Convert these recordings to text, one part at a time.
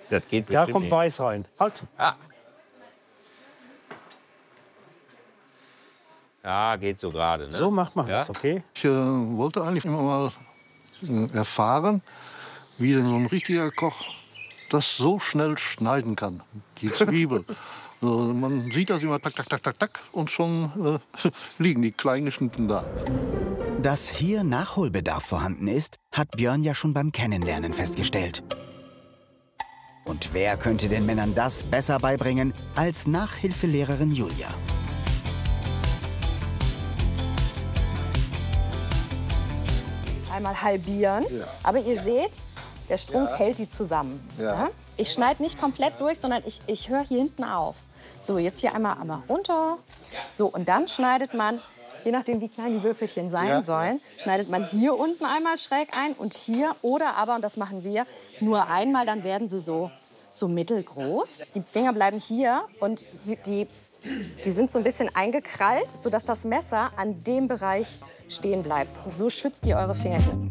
Das geht bestimmt Da kommt nicht. Weiß rein. Halt. Ja, geht so gerade. Ne? So macht man Ja? das, okay? Ich wollte eigentlich immer mal erfahren, wie denn so ein richtiger Koch das so schnell schneiden kann, die Zwiebel. Man sieht das immer tak, tak, tak, tak, tak und schon liegen die kleinen geschnitten da. Dass hier Nachholbedarf vorhanden ist, hat Björn ja schon beim Kennenlernen festgestellt. Und wer könnte den Männern das besser beibringen als Nachhilfelehrerin Julia? Einmal halbieren, aber ihr seht, der Strunk hält die zusammen. Ja? Ich schneide nicht komplett durch, sondern ich höre hier hinten auf. So, jetzt hier einmal runter. So, und dann schneidet man, je nachdem wie klein die Würfelchen sein sollen, schneidet man hier unten einmal schräg ein und hier oder aber, und das machen wir, nur einmal, dann werden sie so mittelgroß. Die Finger bleiben hier und die sind so ein bisschen eingekrallt, sodass das Messer an dem Bereich stehen bleibt. Und so schützt ihr eure Fingerchen.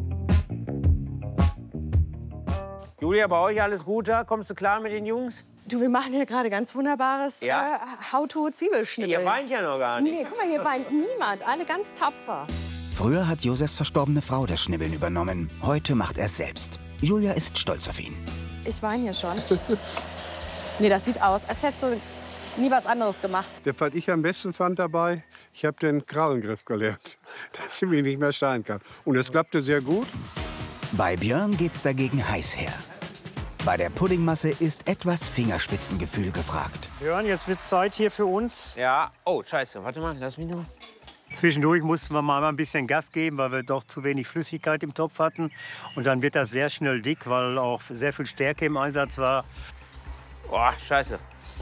Julia, bei euch alles gut da? Kommst du klar mit den Jungs? Du, wir machen hier gerade ganz wunderbares How-to-Zwiebelschnibbeln. Ihr weint ja noch gar nicht. Nee, guck mal, hier weint niemand. Alle ganz tapfer. Früher hat Josefs verstorbene Frau das Schnibbeln übernommen. Heute macht er es selbst. Julia ist stolz auf ihn. Ich weine hier schon. Nee, das sieht aus, als hättest du nie was anderes gemacht. Das, was ich am besten fand dabei, ich habe den Krallengriff gelernt, dass ich mich nicht mehr schneiden kann. Und es klappte sehr gut. Bei Björn geht's dagegen heiß her. Bei der Puddingmasse ist etwas Fingerspitzengefühl gefragt. Björn, jetzt wird Zeit hier für uns. Ja. Oh, scheiße. Warte mal, lass mich nur. Zwischendurch mussten wir mal ein bisschen Gas geben, weil wir doch zu wenig Flüssigkeit im Topf hatten. Und dann wird das sehr schnell dick, weil auch sehr viel Stärke im Einsatz war. Oh, scheiße.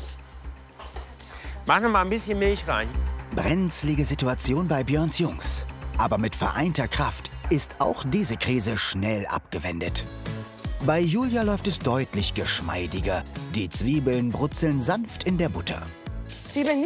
Mach noch mal ein bisschen Milch rein. Brenzlige Situation bei Björns Jungs. Aber mit vereinter Kraft ist auch diese Krise schnell abgewendet. Bei Julia läuft es deutlich geschmeidiger. Die Zwiebeln brutzeln sanft in der Butter. Zwiebeln